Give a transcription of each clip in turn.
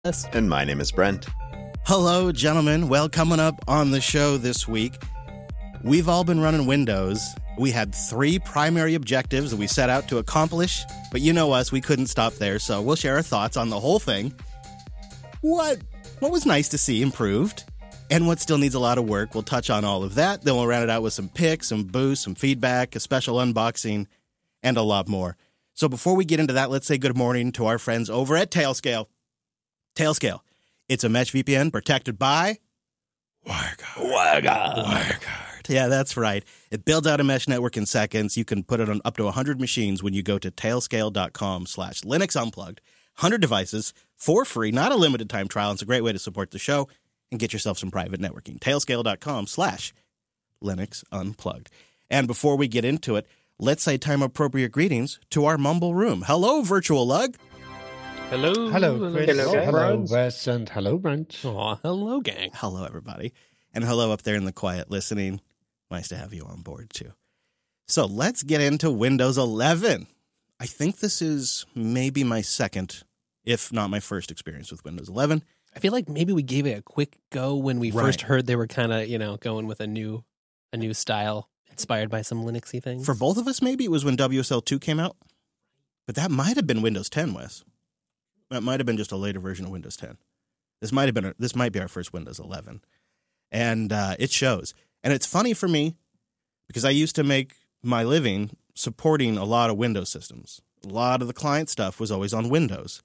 And my name is Brent. Hello, gentlemen. Well, coming up on the show this week, we've all been running Windows. We had 3 primary objectives that we set out to accomplish, but you know us, we couldn't stop there, so we'll share our thoughts on the whole thing. What was nice to see improved, and what still needs a lot of work. We'll touch on all of that, then we'll round it out with some picks, some boosts, some feedback, a special unboxing, and a lot more. So before we get into that, let's say good morning to our friends over at Tailscale. Tailscale. It's a mesh VPN protected by WireGuard. Yeah, that's right. It builds out a mesh network in seconds. You can put it on up to 100 machines when you go to tailscale.com/Linux Unplugged. 100 devices for free, not a limited time trial. It's a great way to support the show and get yourself some private networking. Tailscale.com/Linux Unplugged. And before we get into it, let's say time-appropriate greetings to our Mumble Room. Hello, Virtual Lug. Hello. Hello, Chris. Hello, Wes, and hello, Brent. Aw, hello, gang. Hello, everybody. And hello up there in the quiet listening. Nice to have you on board, too. So let's get into Windows 11. I think this is maybe my second, if not my first experience with Windows 11. I feel like maybe we gave it a quick go when we first heard they were kind of, going with a new style inspired by some Linuxy things. For both of us, maybe it was when WSL2 came out. But that might have been Windows 10, Wes. That might have been just a later version of Windows 10. This might be our first Windows 11. And it shows. And it's funny for me because I used to make my living supporting a lot of Windows systems. A lot of the client stuff was always on Windows.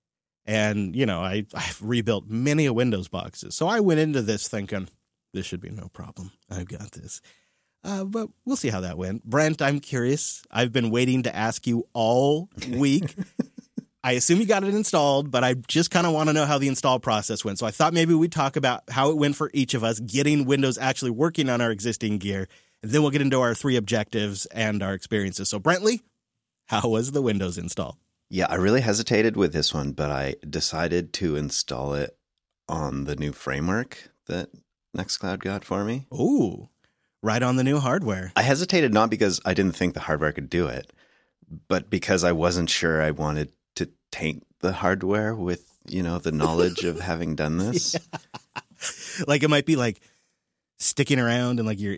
And, I've rebuilt many Windows boxes. So I went into this thinking, this should be no problem. I've got this. But we'll see how that went. Brent, I'm curious. I've been waiting to ask you all week. I assume you got it installed, but I just kind of want to know how the install process went. So I thought maybe we'd talk about how it went for each of us, getting Windows actually working on our existing gear. And then we'll get into our 3 objectives and our experiences. So Brentley, how was the Windows install? Yeah, I really hesitated with this one, but I decided to install it on the new framework that Nextcloud got for me. Ooh, right on the new hardware. I hesitated not because I didn't think the hardware could do it, but because I wasn't sure I wanted to taint the hardware with, the knowledge of having done this. Yeah. Like it might be like sticking around in like your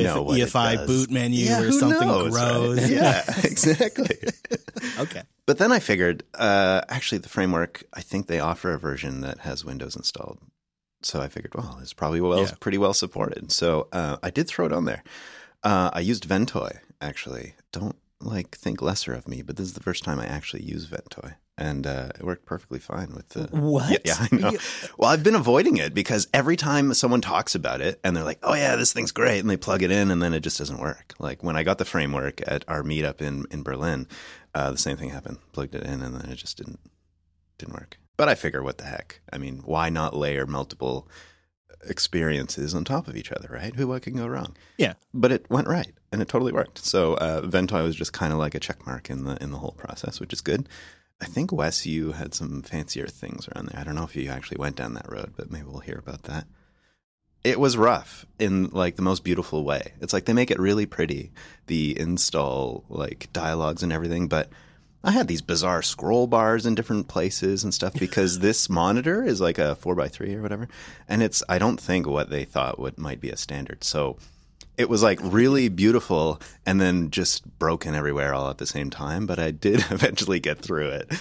EFI boot menu or something gross. Right? Yeah, exactly. Okay. But then I figured, actually the framework, I think they offer a version that has Windows installed. So I figured, well, it's probably pretty well supported. So I did throw it on there. I used Ventoy, actually. Don't think lesser of me, but this is the first time I actually use Ventoy. And it worked perfectly fine with the... What? Yeah, I know. Well, I've been avoiding it because every time someone talks about it and they're like, oh yeah, this thing's great, and they plug it in and then it just doesn't work. Like when I got the framework at our meetup in Berlin, the same thing happened. Plugged it in and then it just didn't work. But I figure, what the heck? I mean, why not layer multiple experiences on top of each other, right? What can go wrong? Yeah. But it went right, and it totally worked. So Ventoy was just kind of like a check mark in the whole process, which is good. I think, Wes, you had some fancier things around there. I don't know if you actually went down that road, but maybe we'll hear about that. It was rough in the most beautiful way. It's like they make it really pretty, the install dialogues and everything, but I had these bizarre scroll bars in different places and stuff because this monitor is like a 4x3 or whatever. And it's, I don't think what they thought might be a standard. So it was really beautiful and then just broken everywhere all at the same time. But I did eventually get through it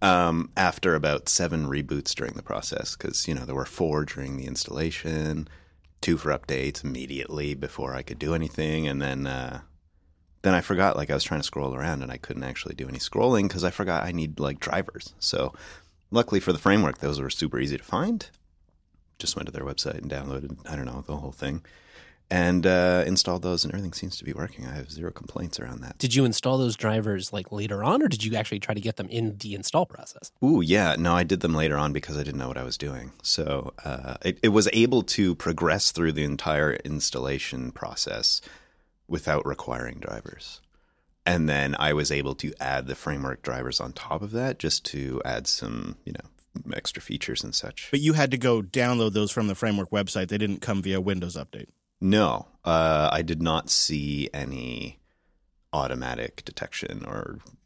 after about 7 reboots during the process because, there were 4 during the installation, 2 for updates immediately before I could do anything. And then I forgot, I was trying to scroll around and I couldn't actually do any scrolling because I forgot I need drivers. So luckily for the framework, those were super easy to find. Just went to their website and downloaded, the whole thing. And installed those and everything seems to be working. I have 0 complaints around that. Did you install those drivers later on or did you actually try to get them in the install process? Ooh, yeah. No, I did them later on because I didn't know what I was doing. So it was able to progress through the entire installation process without requiring drivers. And then I was able to add the framework drivers on top of that just to add some, extra features and such. But you had to go download those from the framework website. They didn't come via Windows Update. No, I did not see any automatic detection or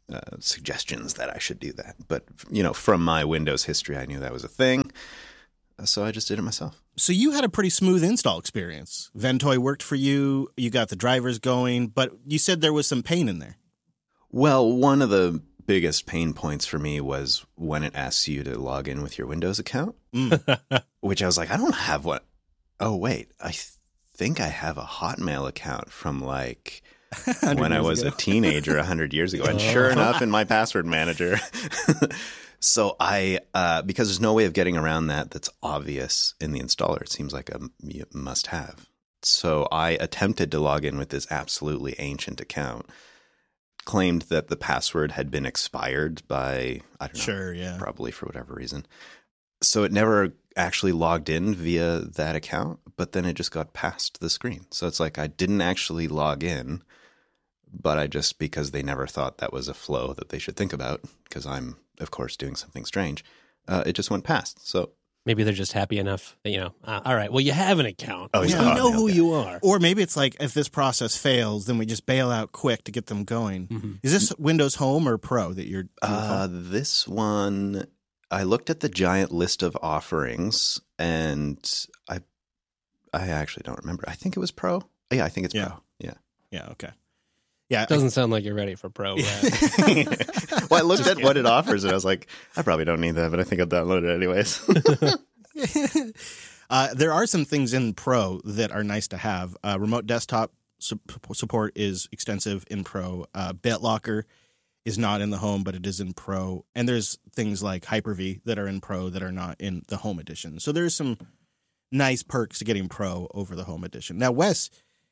suggestions that I should do that. But, from my Windows history, I knew that was a thing. So I just did it myself. So you had a pretty smooth install experience. Ventoy worked for you. You got the drivers going, but you said there was some pain in there. Well, one of the biggest pain points for me was when it asks you to log in with your Windows account, which I was like, I don't have one. Oh, wait, I think I have a Hotmail account from when I was a teenager 100 years ago. And sure enough, in my password manager. So because there's no way of getting around that's obvious in the installer. It seems like a must have. So I attempted to log in with this absolutely ancient account, claimed that the password had been expired by, I don't know, sure, yeah, probably for whatever reason. So it never actually logged in via that account, but then it just got past the screen. So it's like I didn't actually log in, but because they never thought that was a flow that they should think about, because I'm, of course, doing something strange, it just went past. So maybe they're just happy enough that, all right, well, you have an account. Oh, yeah. We know who you are. Or maybe it's like, if this process fails, then we just bail out quick to get them going. Mm-hmm. Is this Windows Home or Pro that you're this one, I looked at the giant list of offerings, and I actually don't remember. I think it was Pro. Yeah, I think it's Pro. Yeah. Yeah, okay. Yeah, it doesn't sound like you're ready for Pro yet. Well, I looked at what it offers, and I was like, I probably don't need that, but I think I'll download it anyways. There are some things in Pro that are nice to have. Remote desktop support is extensive in Pro. BitLocker is not in the Home, but it is in Pro. And there's things like Hyper-V that are in Pro that are not in the Home Edition. So there's some nice perks to getting Pro over the Home Edition. Now, Wes,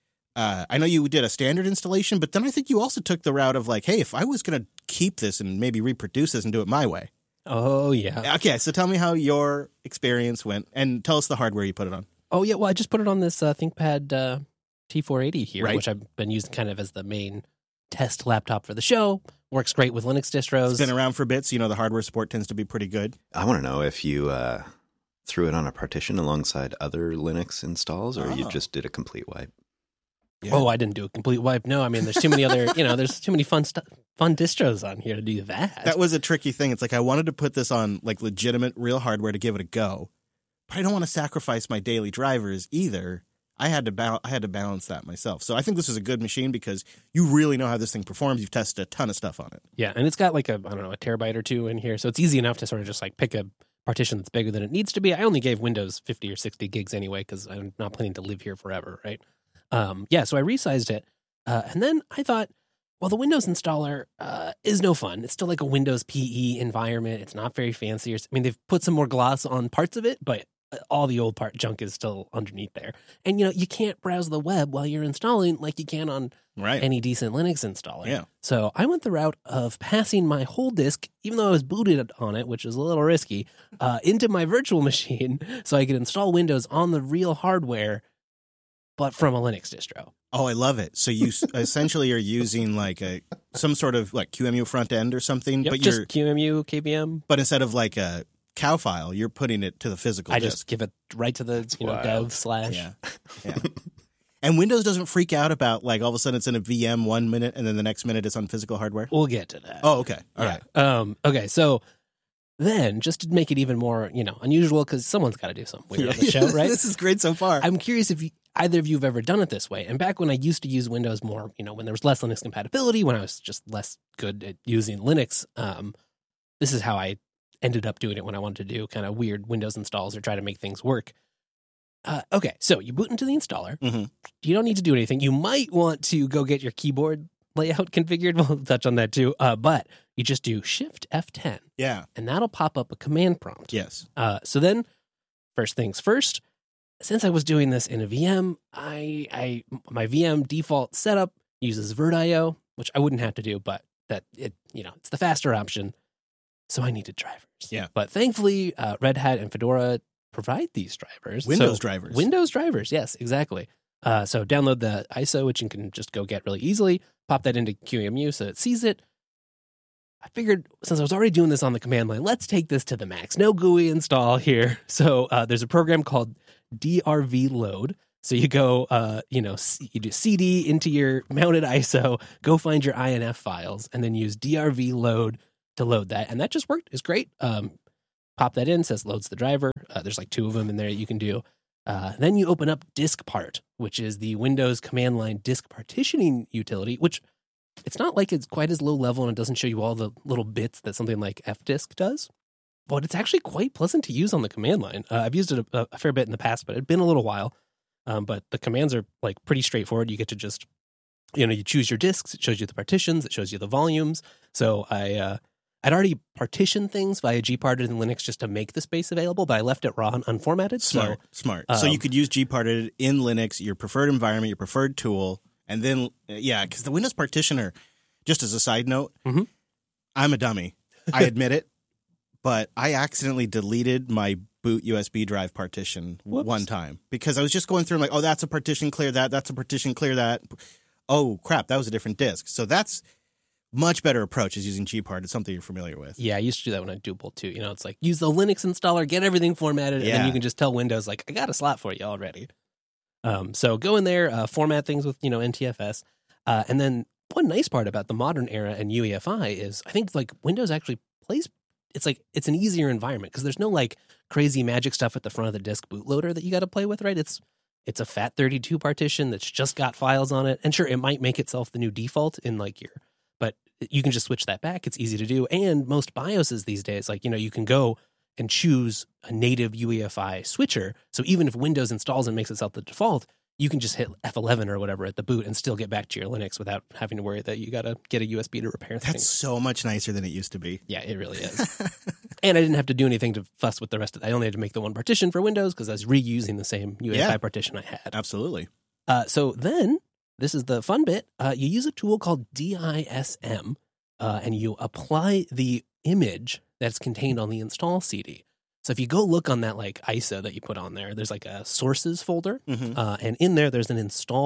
I know you did a standard installation, but then I think you also took the route of hey, if I was going to keep this and maybe reproduce this and do it my way. Oh, yeah. Okay, so tell me how your experience went, and tell us the hardware you put it on. Oh, yeah, well, I just put it on this ThinkPad T480 here, right, which I've been using kind of as the main test laptop for the show. Works great with Linux distros. It's been around for bits. The hardware support tends to be pretty good. I want to know if you threw it on a partition alongside other Linux installs, or you just did a complete wipe. Yeah. Oh, I didn't do a complete wipe. No, I mean, there's too many other, there's too many fun distros on here to do that. That was a tricky thing. It's I wanted to put this on legitimate real hardware to give it a go, but I don't want to sacrifice my daily drivers either. I had to balance that myself. So I think this is a good machine because you really know how this thing performs. You've tested a ton of stuff on it. Yeah, and it's got a terabyte or two in here, so it's easy enough to sort of just pick a partition that's bigger than it needs to be. I only gave Windows 50 or 60 gigs anyway because I'm not planning to live here forever, right? So I resized it, and then I thought, well, the Windows installer is no fun. It's still a Windows PE environment. It's not very fancy. They've put some more gloss on parts of it, but all the old junk is still underneath there. And, you can't browse the web while you're installing like you can on any decent Linux installer. Yeah. So I went the route of passing my whole disk, even though I was booted on it, which is a little risky, into my virtual machine so I could install Windows on the real hardware, but from a Linux distro. Oh, I love it. So you essentially are using some sort of QEMU front end or something. Yep, but just QEMU, KVM. But instead of a cow file, you're putting it to the physical disk. I just give it right to the dev / Yeah. And Windows doesn't freak out about all of a sudden it's in a VM 1 minute and then the next minute it's on physical hardware? We'll get to that. Oh, okay. All right. Okay, so then, just to make it even more, unusual, because someone's got to do something weird on the show, right? This is great so far. I'm curious if either of you have ever done it this way. And back when I used to use Windows more, when there was less Linux compatibility, when I was just less good at using Linux, this is how I ended up doing it when I wanted to do kind of weird Windows installs or try to make things work. Okay, so you boot into the installer. Mm-hmm. You don't need to do anything. You might want to go get your keyboard layout configured. We'll touch on that too. But you just do Shift F10. Yeah. And that'll pop up a command prompt. Yes. So then, first things first, since I was doing this in a VM, my VM default setup uses VirtIO, which I wouldn't have to do, but it's the faster option. So I needed drivers. Yeah. But thankfully, Red Hat and Fedora provide these drivers. Windows drivers. Windows drivers, yes, exactly. So download the ISO, which you can just go get really easily, pop that into QEMU so it sees it. I figured since I was already doing this on the command line, let's take this to the max. No GUI install here. So there's a program called DRV Load. So you go, you do CD into your mounted ISO, go find your INF files, and then use DRV load to load that. And that just worked. It's great. Pop that in, says loads the driver. There's like 2 of them in there you can do. Then you open up DiskPart, which is the Windows command line disk partitioning utility, which it's not like it's quite as low level and it doesn't show you all the little bits that something like fdisk does. But it's actually quite pleasant to use on the command line. I've used it a fair bit in the past, but it'd been a little while. But the commands are like pretty straightforward. You get to just, you choose your disks. It shows you the partitions. It shows you the volumes. So I'd already partitioned things via gparted in Linux just to make the space available, but I left it raw and unformatted. Smart. So you could use gparted in Linux, your preferred environment, your preferred tool, and then, because the Windows partitioner, just as a side note, I'm a dummy. I admit it, but I accidentally deleted my boot USB drive partition one time because I was just going through and like, oh, that's a partition, clear that. That's a partition, clear that. Oh, crap, that was a different disk. So that's much better approach is using gpart. It's something you're familiar with. Yeah, I used to do that when I Drupal too. It's like use the Linux installer, get everything formatted, and then you can just tell Windows like, I got a slot for you already. So go in there, format things with NTFS, and then one nice part about the modern era and UEFI is I think like Windows actually plays. It's an easier environment because there's no like crazy magic stuff at the front of the disk bootloader that you got to play with, right? It's a FAT32 partition that's just got files on it, and sure, it might make itself the new default in like but you can just switch that back. It's easy to do, and most BIOSes these days, like you can go and choose a native UEFI switcher. So even if Windows installs and makes itself the default, you can just hit F11 or whatever at the boot and still get back to your Linux without having to worry that you got to get a USB to repair things. That's so much nicer than it used to be. Yeah, it really is. And I didn't have to do anything to fuss with the rest of it. I only had to make the one partition for Windows because I was reusing the same UEFI partition I had. Absolutely. So then, this is the fun bit. You use a tool called DISM, and you apply the image that's contained on the install CD. So if you go look on that like ISO that you put on there, there's like a sources folder, and in there there's an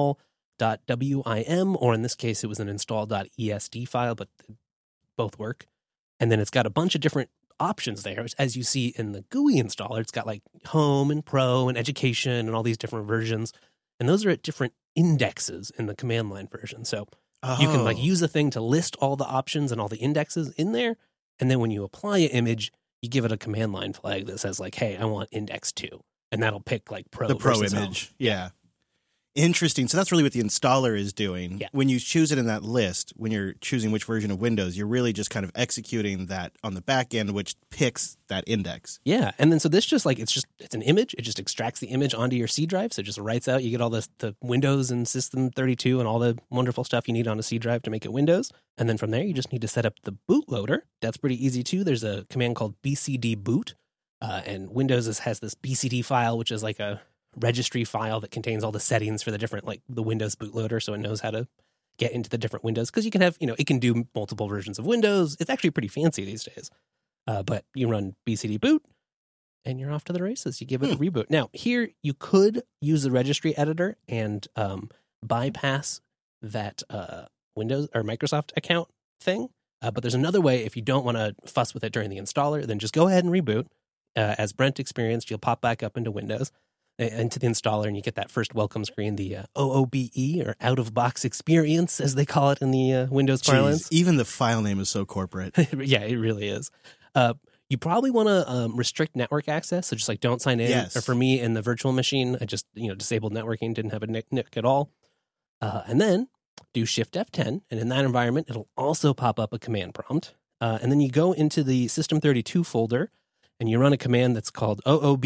install.wim, or in this case it was an install.esd file, but both work. And then it's got a bunch of different options there. As you see in the GUI installer, it's got like home and pro and education and all these different versions, and those are at different indexes in the command line version. So you can like use a thing to list all the options and all the indexes in there, and then when you apply an image, you give it a command line flag that says like, hey, I want index 2. And that'll pick like pro. The pro image. Home. Yeah. Interesting. So that's really what the installer is doing. Yeah. When you choose it in that list, when you're choosing which version of Windows, you're really just kind of executing that on the back end, which picks that index. Yeah. And then so this just like, it's an image. It just extracts the image onto your C drive. So it just writes out, you get all the Windows and System 32 and all the wonderful stuff you need on a C drive to make it Windows. And then from there, you just need to set up the bootloader. That's pretty easy too. There's a command called bcd boot. And Windows has this bcd file, which is like a registry file that contains all the settings for the different, like the Windows bootloader, so it knows how to get into the different Windows. Because you can have, it can do multiple versions of Windows. It's actually pretty fancy these days. But you run bcd boot, and you're off to the races. You give it a reboot. Now, here, you could use the registry editor and bypass that Windows or Microsoft account thing. But there's another way. If you don't want to fuss with it during the installer, then just go ahead and reboot. As Brent experienced, you'll pop back up into Windows, into the installer, and you get that first welcome screen, the OOBE, or out-of-box experience, as they call it in the Windows parlance. Even the file name is so corporate. Yeah, it really is. You probably want to restrict network access, so just like don't sign in. Yes. Or for me, in the virtual machine, I just disabled networking, didn't have a NIC at all. And then do Shift F10, and in that environment, it'll also pop up a command prompt. And then you go into the System32 folder, and you run a command that's called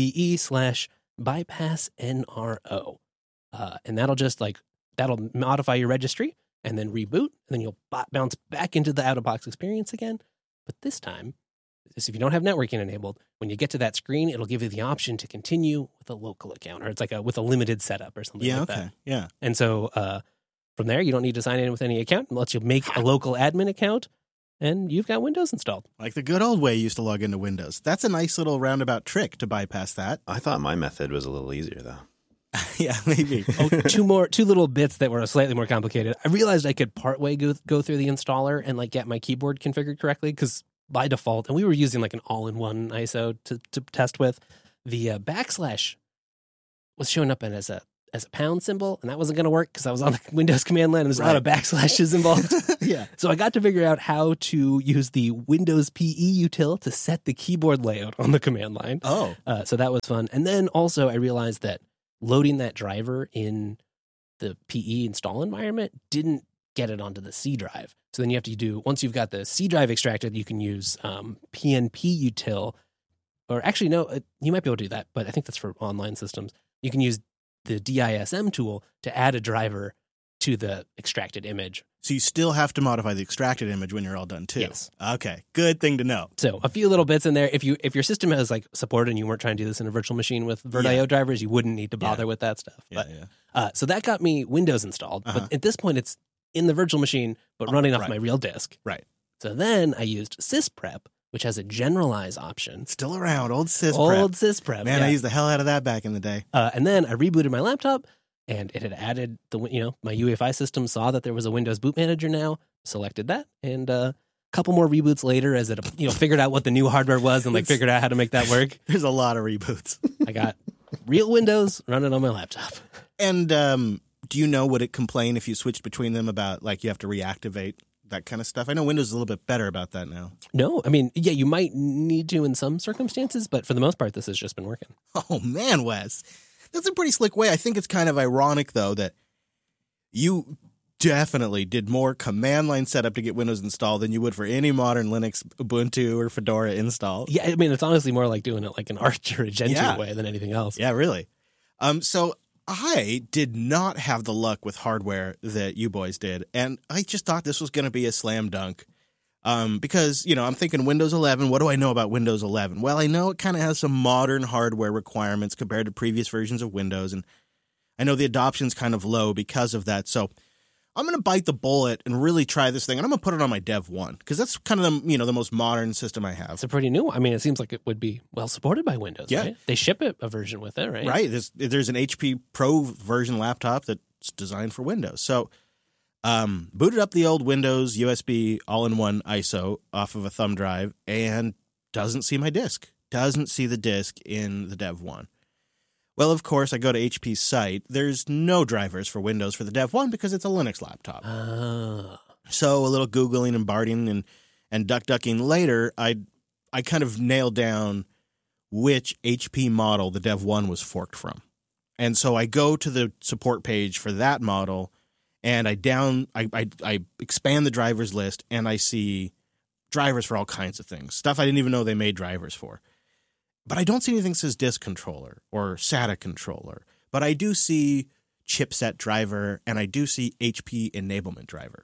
OOBE/bypass NRO. And that'll just that'll modify your registry and then reboot. And then you'll bounce back into the out-of-box experience again. But this time, if you don't have networking enabled, when you get to that screen, it'll give you the option to continue with a local account, or it's like with a limited setup or something like that. Yeah. And so from there, you don't need to sign in with any account. It lets you make a local admin account, and you've got Windows installed. Like the good old way you used to log into Windows. That's a nice little roundabout trick to bypass that. I thought my method was a little easier, though. Yeah, maybe. Two little bits that were slightly more complicated. I realized I could partway go through the installer and get my keyboard configured correctly, because by default, and we were using an all-in-one ISO to test with, the backslash was showing up as a as a pound symbol, and that wasn't going to work because I was on the Windows command line and there's a lot of backslashes involved. Yeah. So I got to figure out how to use the Windows PE util to set the keyboard layout on the command line. Oh. So that was fun. And then also I realized that loading that driver in the PE install environment didn't get it onto the C drive. So then you have to do, once you've got the C drive extracted, you can use PNP util, or actually, no, you might be able to do that, but I think that's for online systems. You can use the DISM tool to add a driver to the extracted image. So you still have to modify the extracted image when you're all done too. Yes. Okay. Good thing to know. So a few little bits in there. If your system has like support and you weren't trying to do this in a virtual machine with VirtIO drivers, you wouldn't need to bother with that stuff. But so that got me Windows installed. But at this point, it's in the virtual machine, but running off my real disk. Right. So then I used sysprep, which has a generalize option. Still around, old sysprep. Old sysprep. Man, I used the hell out of that back in the day. And then I rebooted my laptop, and it had added my UEFI system saw that there was a Windows Boot Manager now, selected that, and a couple more reboots later as it figured out what the new hardware was and figured out how to make that work. There's a lot of reboots. I got real Windows running on my laptop. And do you know, would it complain if you switched between them about you have to reactivate that kind of stuff? I know Windows is a little bit better about that now. No, I mean, yeah, you might need to in some circumstances, but for the most part, this has just been working. Oh, man, Wes. That's a pretty slick way. I think it's kind of ironic, though, that you definitely did more command line setup to get Windows installed than you would for any modern Linux, Ubuntu, or Fedora install. Yeah, I mean, it's honestly more like doing it like an Arch or a Gentoo way than anything else. Yeah, really. So I did not have the luck with hardware that you boys did, and I just thought this was going to be a slam dunk. Because, I'm thinking Windows 11. What do I know about Windows 11? Well, I know it kind of has some modern hardware requirements compared to previous versions of Windows, and I know the adoption's kind of low because of that. So I'm going to bite the bullet and really try this thing, and I'm going to put it on my Dev 1 because that's kind of the most modern system I have. It's a pretty new one. I mean, it seems like it would be well supported by Windows, right? They ship a version with it, right? Right. There's an HP Pro version laptop that's designed for Windows. So booted up the old Windows USB all-in-one ISO off of a thumb drive and doesn't see my disk. Doesn't see the disk in the Dev 1. Well, of course, I go to HP's site. There's no drivers for Windows for the Dev 1 because it's a Linux laptop. So a little Googling and Barding and duck-ducking later, I kind of nailed down which HP model the Dev 1 was forked from. And so I go to the support page for that model, and I expand the drivers list, and I see drivers for all kinds of things. Stuff I didn't even know they made drivers for. But I don't see anything that says disk controller or SATA controller. But I do see chipset driver, and I do see HP enablement driver.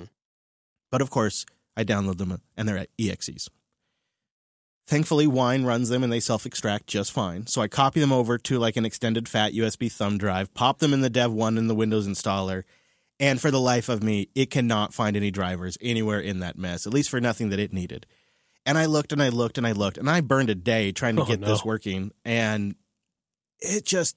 But of course, I download them, and they're EXEs. Thankfully, Wine runs them, and they self-extract just fine. So I copy them over to an extended fat USB thumb drive, pop them in the Dev 1 in the Windows installer, and for the life of me, it cannot find any drivers anywhere in that mess, at least for nothing that it needed. And I looked and I looked and I looked, and I burned a day trying to get this working, and it just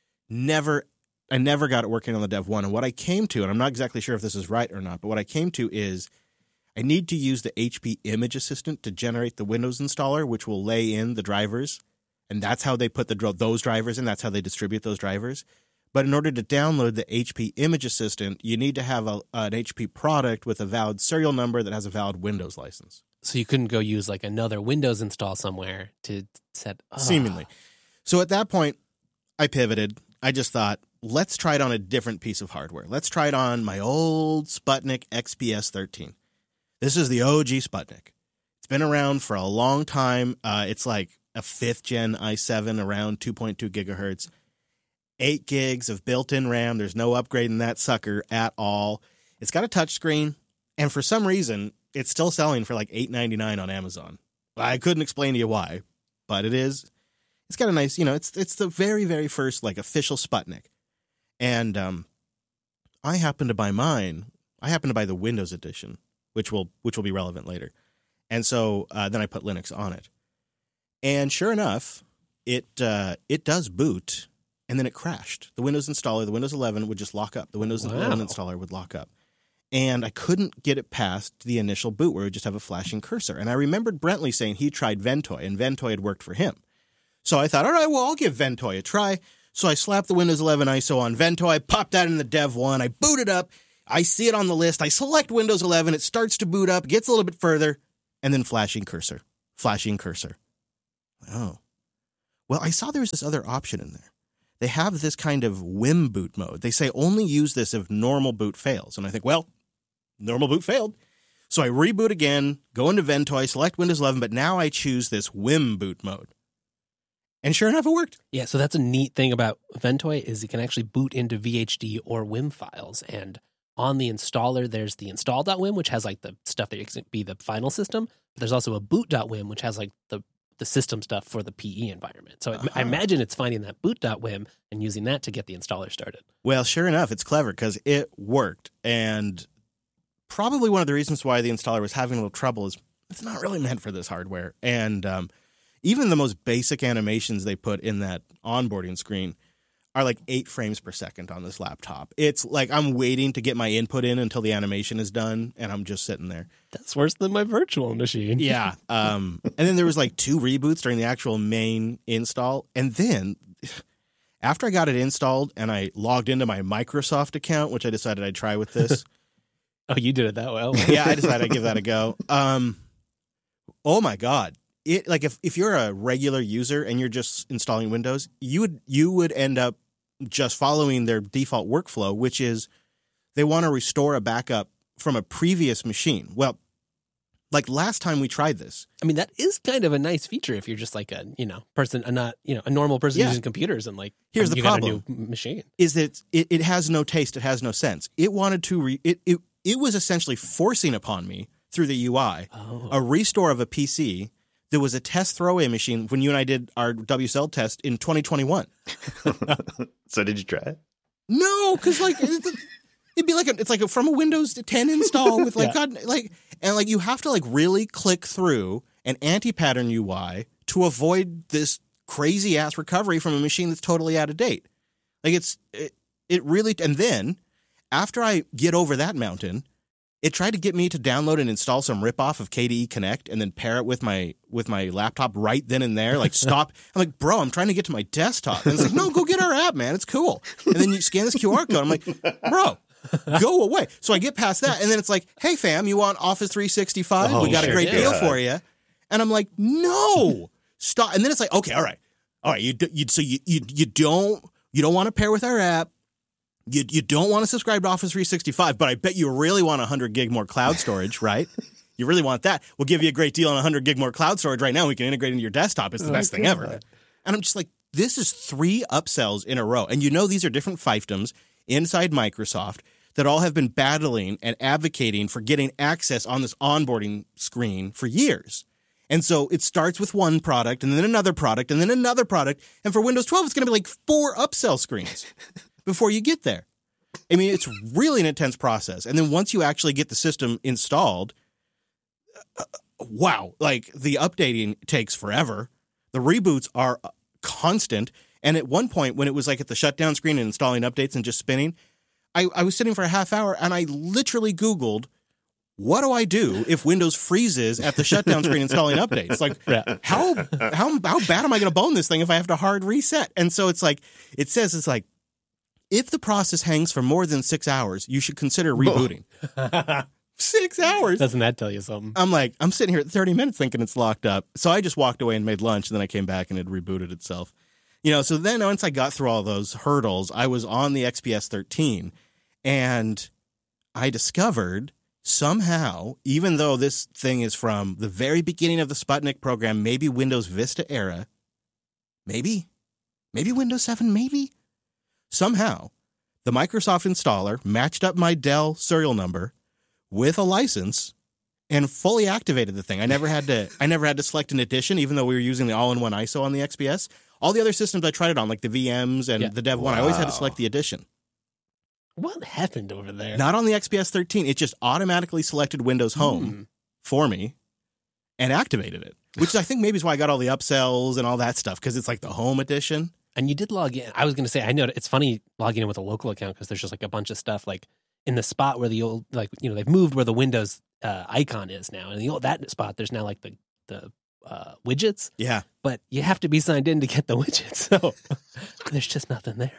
I never got it working on the Dev 1. And what I came to, and I'm not exactly sure if this is right or not, but what I came to is I need to use the HP Image Assistant to generate the Windows installer, which will lay in the drivers, and that's how they put those drivers in. That's how they distribute those drivers. But in order to download the HP Image Assistant, you need to have an HP product with a valid serial number that has a valid Windows license. So you couldn't go use another Windows install somewhere to set... Seemingly. So at that point, I pivoted. I just thought, let's try it on a different piece of hardware. Let's try it on my old Sputnik XPS 13. This is the OG Sputnik. It's been around for a long time. It's like a 5th gen i7 around 2.2 gigahertz. 8 gigs of built-in RAM. There's no upgrading that sucker at all. It's got a touchscreen, and for some reason, it's still selling for $8.99 on Amazon. I couldn't explain to you why, but it is. It's got a nice, it's the very, very first official Sputnik. And I happened to buy mine. I happened to buy the Windows edition, which will be relevant later. And so then I put Linux on it. And sure enough, it does boot. And then it crashed. The Windows installer, the Windows 11 would just lock up. The Windows 11 installer would lock up. And I couldn't get it past the initial boot where it would just have a flashing cursor. And I remembered Brentley saying he tried Ventoy, and Ventoy had worked for him. So I thought, all right, well, I'll give Ventoy a try. So I slap the Windows 11 ISO on Vento. I pop that in the Dev 1. I boot it up. I see it on the list. I select Windows 11. It starts to boot up, gets a little bit further, and then flashing cursor. Flashing cursor. Oh. Well, I saw there was this other option in there. They have this kind of whim boot mode. They say only use this if normal boot fails. And I think, well, normal boot failed. So I reboot again, go into Vento, I select Windows 11, but now I choose this whim boot mode. And sure enough, it worked. Yeah, so that's a neat thing about Ventoy is it can actually boot into VHD or WIM files. And on the installer, there's the install.wim, which has like the stuff that can be the final system. But there's also a boot.wim, which has like the system stuff for the PE environment. So I imagine it's finding that boot.wim and using that to get the installer started. Well, sure enough, it's clever because it worked. And probably one of the reasons why the installer was having a little trouble is it's not really meant for this hardware. And even the most basic animations they put in that onboarding screen are like 8 frames per second on this laptop. It's like I'm waiting to get my input in until the animation is done, and I'm just sitting there. That's worse than my virtual machine. Yeah. And then there was like 2 reboots during the actual main install. And then after I got it installed and I logged into my Microsoft account, which I decided I'd try with this. Oh, you did it that well. Yeah, I decided I'd give that a go. Oh my God. It like if you're a regular user and you're just installing Windows, you would end up just following their default workflow, which is they want to restore a backup from a previous machine. Well, like last time we tried this. I mean, that is kind of a nice feature if you're just like a, person, a normal person using computers and like, here's the problem. Got a new machine. Is that it has no taste. It has no sense. It wanted to, it was essentially forcing upon me through the UI a restore of a PC. There was a test throwaway machine when you and I did our WSL test in 2021. So did you try it? No, because like it'd be like it's like from a Windows 10 install with like and you have to like really click through an anti-pattern UI to avoid this crazy ass recovery from a machine that's totally out of date. Like it really, and then after I get over that mountain, it tried to get me to download and install some ripoff of KDE Connect and then pair it with my laptop right then and there. Like, stop. I'm like, bro, I'm trying to get to my desktop. And it's like, no, go get our app, man. It's cool. And then you scan this QR code. I'm like, bro, go away. So I get past that. And then it's like, hey, fam, you want Office 365? We got a great deal for you. And I'm like, no, stop. And then it's like, okay, all right. You don't want to pair with our app. You don't want to subscribe to Office 365, but I bet you really want 100 gig more cloud storage, right? You really want that. We'll give you a great deal on 100 gig more cloud storage right now. We can integrate into your desktop. It's the best thing ever. And I'm just like, this is 3 upsells in a row. And these are different fiefdoms inside Microsoft that all have been battling and advocating for getting access on this onboarding screen for years. And so it starts with one product and then another product and then another product. And for Windows 12, it's going to be like 4 upsell screens before you get there. I mean, it's really an intense process. And then once you actually get the system installed, wow, like the updating takes forever. The reboots are constant. And at one point when it was like at the shutdown screen and installing updates and just spinning, I was sitting for a half hour and I literally Googled, what do I do if Windows freezes at the shutdown screen installing updates? Like, how bad am I going to bone this thing if I have to hard reset? And so it's like, it's like, if the process hangs for more than 6 hours, you should consider rebooting. 6 hours. Doesn't that tell you something? I'm like, I'm sitting here at 30 minutes thinking it's locked up. So I just walked away and made lunch, and then I came back and it rebooted itself. So then once I got through all those hurdles, I was on the XPS 13, and I discovered somehow, even though this thing is from the very beginning of the Sputnik program, maybe Windows Vista era, maybe Windows 7, maybe. Somehow, the Microsoft installer matched up my Dell serial number with a license and fully activated the thing. I never had to select an edition, even though we were using the all-in-one ISO on the XPS. All the other systems I tried it on, like the VMs and the Dev 1, I always had to select the edition. What happened over there? Not on the XPS 13. It just automatically selected Windows Home for me and activated it, which I think maybe is why I got all the upsells and all that stuff, because it's like the Home edition. And you did log in. I was going to say, I know it's funny logging in with a local account because there's just like a bunch of stuff like in the spot where the old, like, they've moved where the Windows icon is now. And that spot, there's now like the widgets. Yeah. But you have to be signed in to get the widgets. So there's just nothing there.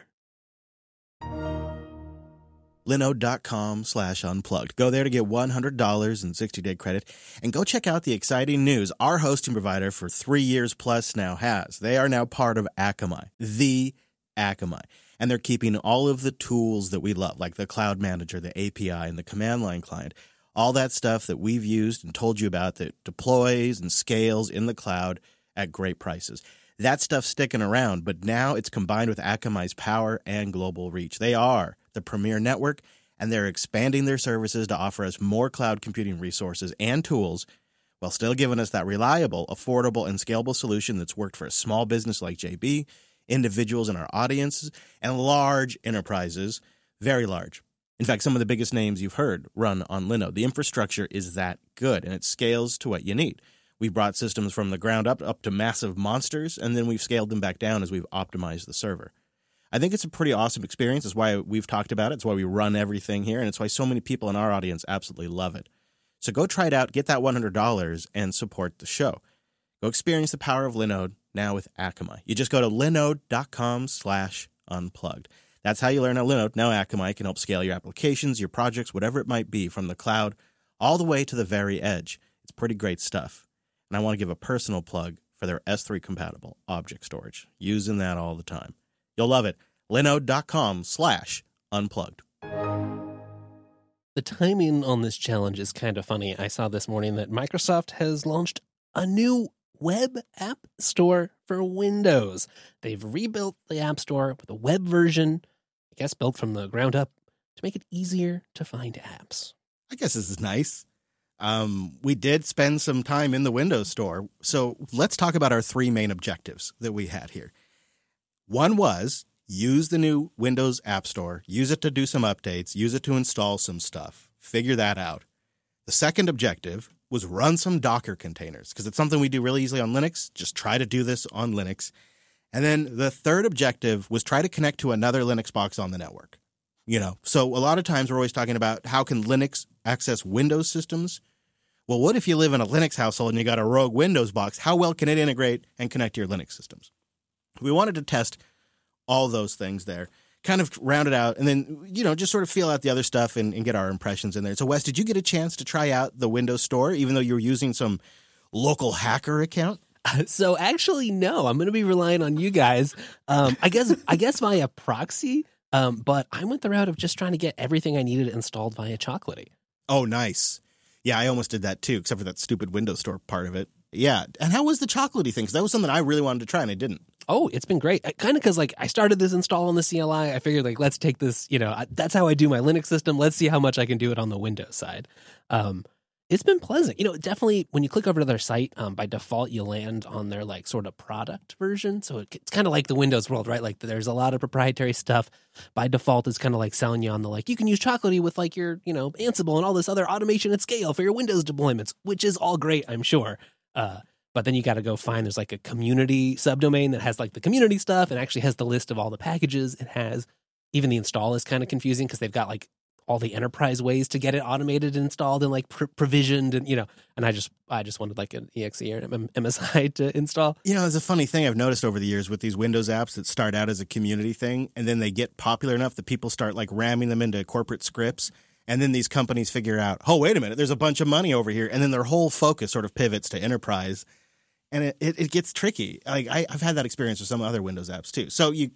Linode.com/unplugged. Go there to get $100 in 60-day credit, and go check out the exciting news our hosting provider for 3 years plus now has. They are now part of Akamai, the Akamai, and they're keeping all of the tools that we love, like the Cloud Manager, the API, and the command line client, all that stuff that we've used and told you about that deploys and scales in the cloud at great prices. That stuff's sticking around, but now it's combined with Akamai's power and global reach. They are the premier network, and they're expanding their services to offer us more cloud computing resources and tools while still giving us that reliable, affordable, and scalable solution that's worked for a small business like JB, individuals in our audiences, and large enterprises, very large. In fact, some of the biggest names you've heard run on Linode. The infrastructure is that good, and it scales to what you need. We've brought systems from the ground up to massive monsters, and then we've scaled them back down as we've optimized the server. I think it's a pretty awesome experience. It's why we've talked about it. It's why we run everything here, and it's why so many people in our audience absolutely love it. So go try it out, get that $100, and support the show. Go experience the power of Linode now with Akamai. You just go to linode.com/unplugged. That's how you learn how Linode, now Akamai, can help scale your applications, your projects, whatever it might be, from the cloud all the way to the very edge. It's pretty great stuff. And I want to give a personal plug for their S3 compatible object storage. Using that all the time. You'll love it. Linode.com/unplugged. The timing on this challenge is kind of funny. I saw this morning that Microsoft has launched a new web app store for Windows. They've rebuilt the App Store with a web version, I guess built from the ground up, to make it easier to find apps. I guess this is nice. We did spend some time in the Windows Store. So let's talk about our 3 main objectives that we had here. One was use the new Windows App Store, use it to do some updates, use it to install some stuff, figure that out. The second objective was run some Docker containers, because it's something we do really easily on Linux. Just try to do this on Linux. And then the third objective was try to connect to another Linux box on the network. So a lot of times we're always talking about how can Linux access Windows systems? Well, what if you live in a Linux household and you got a rogue Windows box? How well can it integrate and connect to your Linux systems? We wanted to test all those things there, kind of round it out, and then, just sort of feel out the other stuff and get our impressions in there. So, Wes, did you get a chance to try out the Windows Store, even though you were using some local hacker account? So actually, no, I'm going to be relying on you guys. I guess via proxy. But I went the route of just trying to get everything I needed installed via Chocolatey. Oh, nice. Yeah, I almost did that too, except for that stupid Windows Store part of it. Yeah. And how was the Chocolatey thing? Because that was something I really wanted to try and I didn't. Oh, it's been great. Kind of because I started this install on the CLI. I figured let's take this, that's how I do my Linux system. Let's see how much I can do it on the Windows side. It's been pleasant. Definitely when you click over to their site, by default, you land on their sort of product version. So it's kind of like the Windows world, right? There's a lot of proprietary stuff. By default, it's kind of selling you on the you can use Chocolatey with your, Ansible and all this other automation at scale for your Windows deployments, which is all great, I'm sure. But then you got to go find, there's a community subdomain that has the community stuff and actually has the list of all the packages it has. Even the install is kind of confusing because they've got all the enterprise ways to get it automated and installed and provisioned and and I just wanted an exe or an MSI to install. It's a funny thing I've noticed over the years with these Windows apps that start out as a community thing and then they get popular enough that people start ramming them into corporate scripts, and then these companies figure out, oh, wait a minute, there's a bunch of money over here, and then their whole focus sort of pivots to enterprise, and it gets tricky. I've had that experience with some other Windows apps too. So you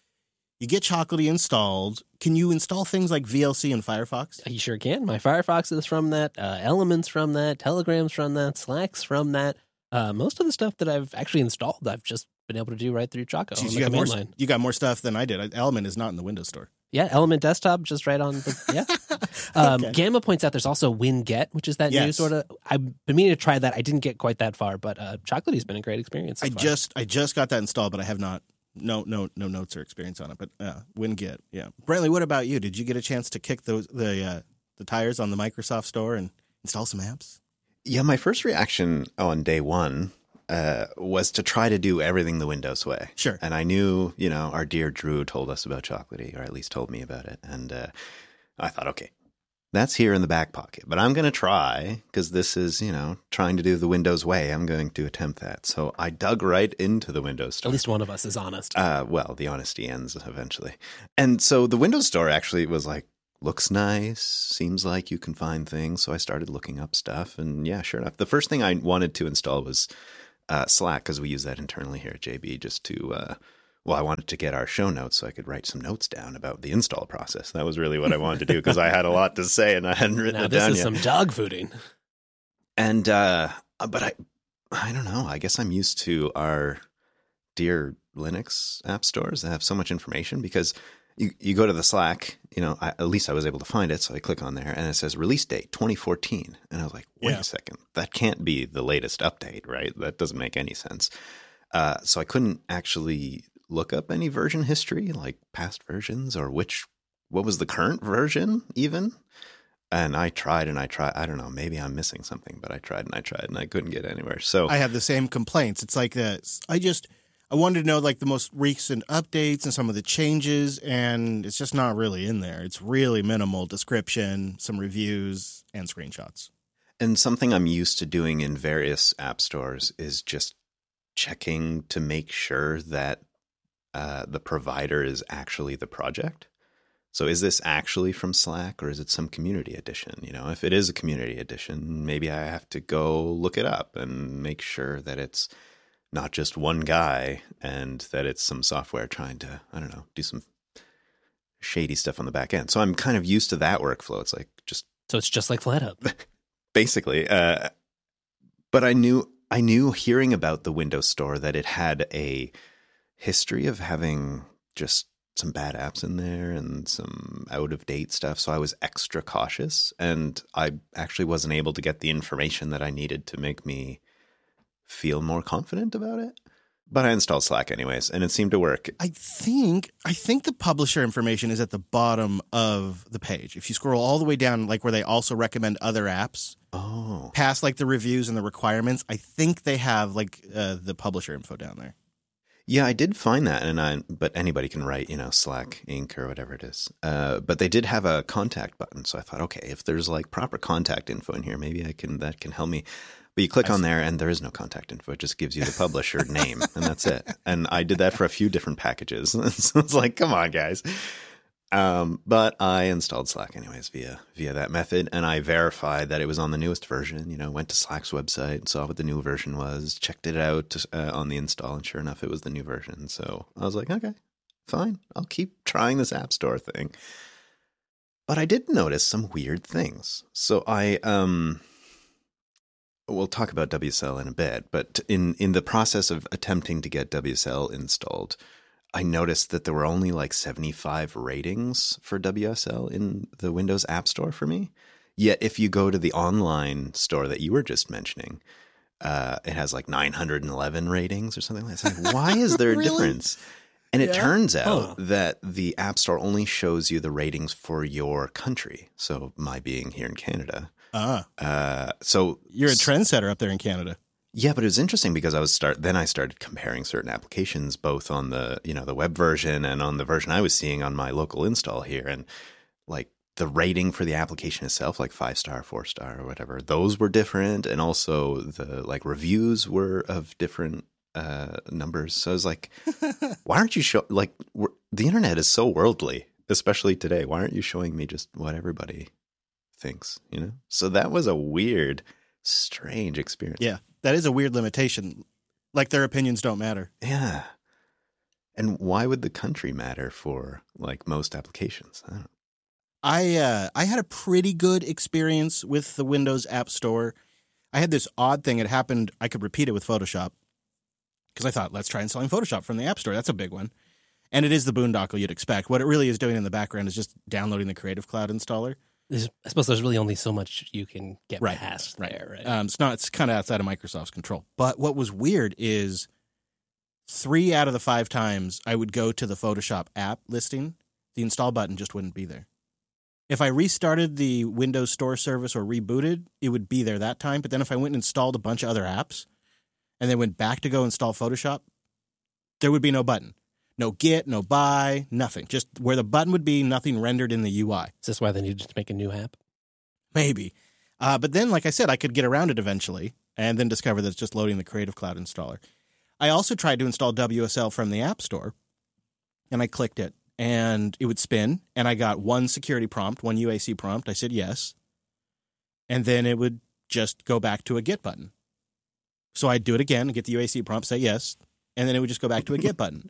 get Chocolatey installed. Can you install things like VLC and Firefox? You sure can. My Firefox is from that. Elements from that. Telegram's from that. Slack's from that. Most of the stuff that I've actually installed, I've just been able to do right through Choco. Jeez, you got more stuff than I did. Element is not in the Windows Store. Yeah, Element Desktop, just right on the, Okay. Gamma points out there's also WinGet, which is that new sort of, I've been meaning to try that. I didn't get quite that far, but Chocolatey's been a great experience so far. I just got that installed, but I have not. No notes or experience on it, but WinGet, yeah. Brantley, what about you? Did you get a chance to kick the tires on the Microsoft Store and install some apps? Yeah, my first reaction on day one was to try to do everything the Windows way. Sure. And I knew, our dear Drew told us about Chocolatey, or at least told me about it. And I thought, okay, that's here in the back pocket. But I'm going to try, because this is, trying to do the Windows way. I'm going to attempt that. So I dug right into the Windows Store. At least one of us is honest. Well, the honesty ends eventually. And so the Windows Store actually was like, looks nice, seems like you can find things. So I started looking up stuff. And yeah, sure enough. The first thing I wanted to install was Slack, because we use that internally here at JB just to... I wanted to get our show notes so I could write some notes down about the install process. That was really what I wanted to do, because I had a lot to say and I hadn't written it down yet. This is some dog fooding. And, but I don't know. I guess I'm used to our dear Linux app stores that have so much information, because you go to the Slack, at least I was able to find it. So I click on there and it says release date 2014. And I was like, wait a second, that can't be the latest update, right? That doesn't make any sense. So I couldn't actually look up any version history, like past versions, or what was the current version even. And I tried. I don't know, maybe I'm missing something, but I tried and I couldn't get anywhere. So I have the same complaints. It's like this. I wanted to know like the most recent updates and some of the changes, and it's just not really in there. It's really minimal description, some reviews, and screenshots. And something I'm used to doing in various app stores is just checking to make sure that the provider is actually the project. So is this actually from Slack, or is it some community edition? If it is a community edition, maybe I have to go look it up and make sure that it's not just one guy and that it's some software trying to, I don't know, do some shady stuff on the back end. So I'm kind of used to that workflow. It's like So it's just like FlatHub. Basically. But I knew hearing about the Windows Store that it had a history of having just some bad apps in there and some out-of-date stuff. So I was extra cautious, and I actually wasn't able to get the information that I needed to make me feel more confident about it. But I installed Slack anyways, and it seemed to work. I think the publisher information is at the bottom of the page. If you scroll all the way down, like where they also recommend other apps, past like the reviews and the requirements, I think they have like the publisher info down there. Yeah, I did find that, but anybody can write, Slack Inc. or whatever it is. But they did have a contact button, so I thought, okay, if there's like proper contact info in here, maybe that can help me. But you click on there, and there is no contact info. It just gives you the publisher name, and that's it. And I did that for a few different packages. So it's like, come on, guys. But I installed Slack anyways via that method, and I verified that it was on the newest version. Went to Slack's website, saw what the new version was, checked it out on the install, and sure enough, it was the new version. So I was like, okay, fine, I'll keep trying this App Store thing. But I did notice some weird things. So we'll talk about WSL in a bit, but in the process of attempting to get WSL installed, I noticed that there were only like 75 ratings for WSL in the Windows App Store for me. Yet if you go to the online store that you were just mentioning, it has like 911 ratings or something like that. It's like, why is there a difference? And it turns out that the App Store only shows you the ratings for your country. So my being here in Canada. So you're a trendsetter up there in Canada. Yeah, but it was interesting because I started comparing certain applications, both on the the web version and on the version I was seeing on my local install here, and like the rating for the application itself, like 5-star, 4-star, or whatever, those were different, and also the like reviews were of different numbers. So I was like, why aren't you the internet is so worldly, especially today. Why aren't you showing me just what everybody thinks? So that was a weird, strange experience. Yeah. That is a weird limitation. Like their opinions don't matter. Yeah. And why would the country matter for like most applications? I don't know. I had a pretty good experience with the Windows App Store. I had this odd thing. It happened. I could repeat it with Photoshop because I thought, let's try installing Photoshop from the App Store. That's a big one. And it is the boondoggle you'd expect. What it really is doing in the background is just downloading the Creative Cloud installer. I suppose there's really only so much you can get past there, right? It's kind of outside of Microsoft's control. But what was weird is 3 out of the 5 times I would go to the Photoshop app listing, the install button just wouldn't be there. If I restarted the Windows Store service or rebooted, it would be there that time. But then if I went and installed a bunch of other apps and then went back to go install Photoshop, there would be no button. No Git, no buy, nothing. Just where the button would be, nothing rendered in the UI. Is this why they needed to make a new app? Maybe. But then, like I said, I could get around it eventually and then discover that it's just loading the Creative Cloud installer. I also tried to install WSL from the App Store, and I clicked it, and it would spin, and I got one security prompt, one UAC prompt. I said yes, and then it would just go back to a Get button. So I'd do it again, get the UAC prompt, say yes, and then it would just go back to a Get button.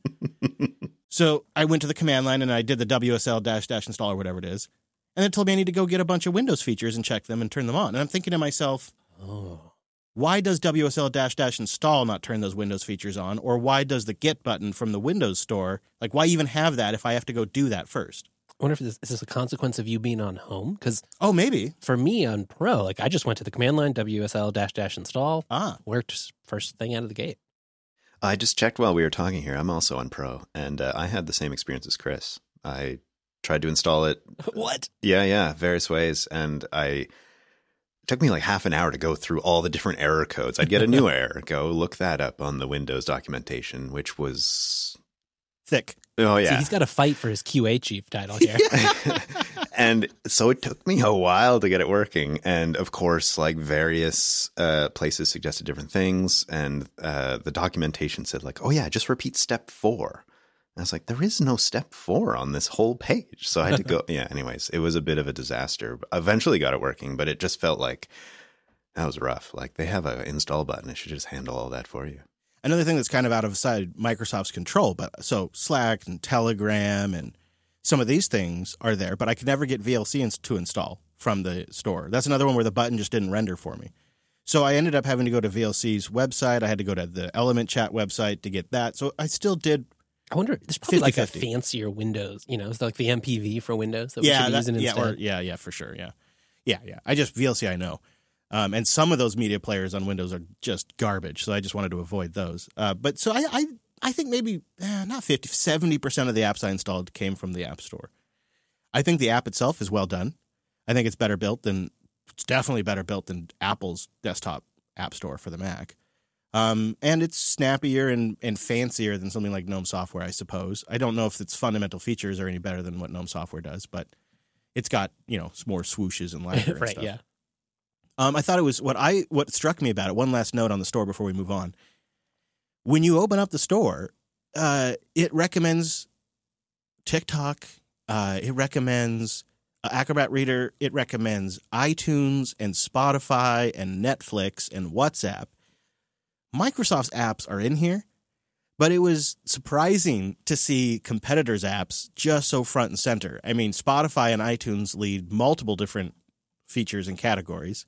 So I went to the command line, and I did the WSL -- install or whatever it is, and it told me I need to go get a bunch of Windows features and check them and turn them on. And I'm thinking to myself, why does WSL -- install not turn those Windows features on? Or why does the Get button from the Windows Store, like, why even have that if I have to go do that first? I wonder if is this a consequence of you being on home? Because Maybe. for me on Pro, like I just went to the command line, WSL -- install, worked first thing out of the gate. I just checked while we were talking here. I'm also on Pro, and I had the same experience as Chris. I tried to install it. What? Yeah, various ways, and it took me like half an hour to go through all the different error codes. I'd get a new error, go look that up on the Windows documentation, which was thick. Oh, yeah. See, he's got to fight for his QA chief title here. And so it took me a while to get it working. And of course, like various places suggested different things. And the documentation said like, oh yeah, just repeat step 4. And I was like, there is no step 4 on this whole page. So I had to go. Yeah, anyways, it was a bit of a disaster. Eventually got it working, but it just felt like that was rough. Like they have an install button. It should just handle all that for you. Another thing that's kind of out of Microsoft's control, but so Slack and Telegram and some of these things are there, but I could never get VLC to install from the store. That's another one where the button just didn't render for me. So I ended up having to go to VLC's website. I had to go to the Element Chat website to get that. So I still did. I wonder, there's probably 50-50. like a fancier Windows, it's like the MPV for Windows that we should be using instead. Yeah, for sure. Yeah. I just VLC I know. And some of those media players on Windows are just garbage, so I just wanted to avoid those. But so I think maybe not 50, 70% of the apps I installed came from the App Store. I think the app itself is well done. I think it's definitely better built than Apple's desktop app store for the Mac. And it's snappier and fancier than something like GNOME Software, I suppose. I don't know if its fundamental features are any better than what GNOME Software does, but it's got, more swooshes and library and right, stuff. yeah. I thought it was what struck me about it. One last note on the store before we move on. When you open up the store, it recommends TikTok. It recommends Acrobat Reader. It recommends iTunes and Spotify and Netflix and WhatsApp. Microsoft's apps are in here, but it was surprising to see competitors' apps just so front and center. I mean, Spotify and iTunes lead multiple different features and categories.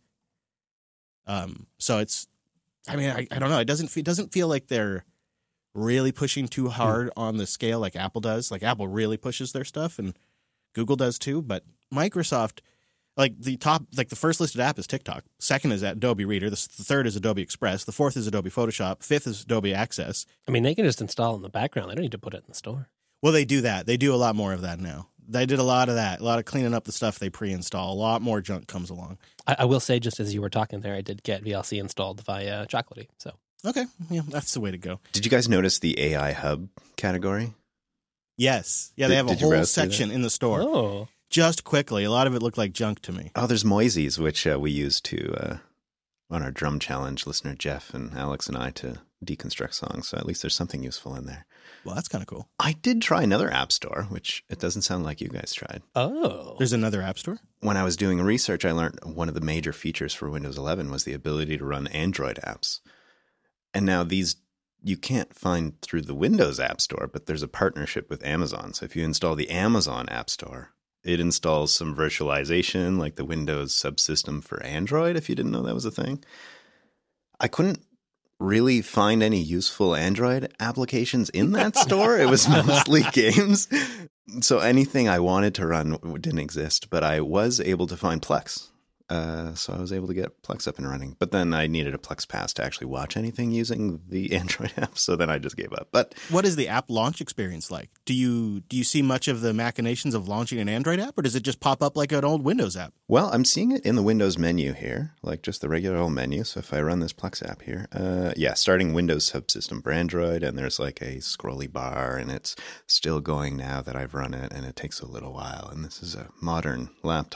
So it's, I don't know. It doesn't feel like they're really pushing too hard on the scale like Apple does. Like Apple really pushes their stuff and Google does too. But Microsoft, the first listed app is TikTok. Second is Adobe Reader. The third is Adobe Express. The fourth is Adobe Photoshop. Fifth is Adobe Access. I mean, they can just install in the background. They don't need to put it in the store. Well, they do that. They do a lot more of that now. They did a lot of that, a lot of cleaning up the stuff they pre-install. A lot more junk comes along. I will say, just as you were talking there, I did get VLC installed via Chocolatey. So okay, yeah, that's the way to go. Did you guys notice the AI Hub category? Yes, yeah, they have a whole section in the store. Oh, just quickly, a lot of it looked like junk to me. Oh, there's Moises, which we use to on our drum challenge. Listener Jeff and Alex and I to deconstruct songs. So at least there's something useful in there. Well, that's kind of cool. I did try another app store, which it doesn't sound like you guys tried. Oh. There's another app store? When I was doing research, I learned one of the major features for Windows 11 was the ability to run Android apps. And now these you can't find through the Windows App Store, but there's a partnership with Amazon. So if you install the Amazon App Store, it installs some virtualization like the Windows subsystem for Android, if you didn't know that was a thing. I couldn't really find any useful Android applications in that store. It was mostly games. So anything I wanted to run didn't exist, but I was able to find Plex. So I was able to get Plex up and running. But then I needed a Plex Pass to actually watch anything using the Android app, so then I just gave up. But what is the app launch experience like? Do you see much of the machinations of launching an Android app, or does it just pop up like an old Windows app? Well, I'm seeing it in the Windows menu here, like just the regular old menu. So if I run this Plex app here, starting Windows subsystem for Android, and there's like a scrolly bar, and it's still going now that I've run it, and it takes a little while. And this is a modern laptop.